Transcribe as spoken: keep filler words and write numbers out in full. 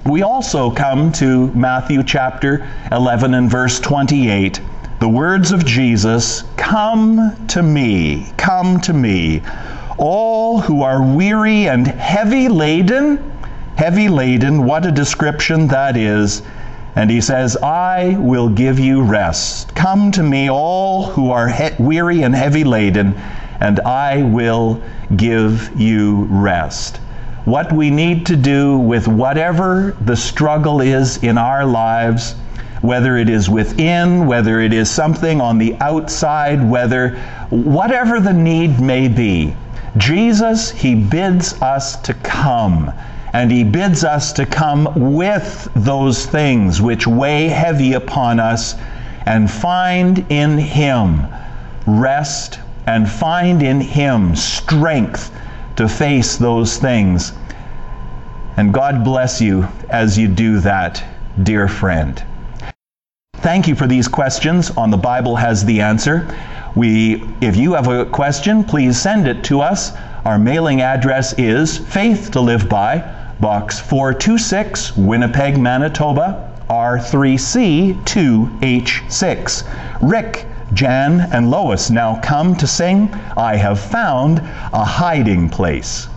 we also come to Matthew chapter eleven and verse twenty-eight. The words of Jesus, "Come to me, come to me, all who are weary and heavy laden." Heavy laden, what a description that is. And he says, "I will give you rest. Come to me, all who are he- weary and heavy laden, and I will give you rest." What we need to do with whatever the struggle is in our lives, whether it is within, whether it is something on the outside, whether whatever the need may be, Jesus, he bids us to come. And he bids us to come with those things which weigh heavy upon us, and find in him rest, and find in him strength to face those things. And God bless you as you do that, dear friend. Thank you for these questions on The Bible Has the Answer. We, if you have a question, please send it to us. Our mailing address is Faith to Live By, Box four two six, Winnipeg, Manitoba, R three C two H six. Rick, Jan, and Lois now come to sing "I Have Found a Hiding Place."